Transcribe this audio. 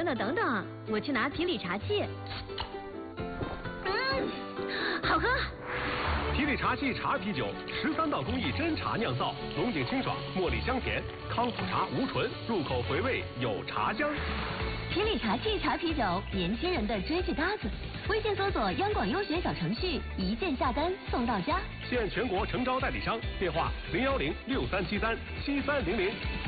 等等，我去拿皮里茶器。好喝。 皮里茶器茶啤酒，13道工艺真茶酿造，浓井清爽，茉莉香甜，康普茶无醇，入口回味有茶香。 皮里茶器茶啤酒，年轻人的追剧搭子。微信搜索央广优选小程序，一键下单送到家。 现全国诚招代理商，电话01063737300。